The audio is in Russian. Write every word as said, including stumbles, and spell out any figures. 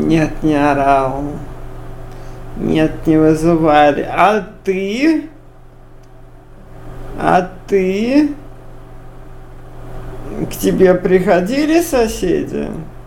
Нет, не орал. Нет, не вызывали. А ты? А ты? К тебе приходили соседи?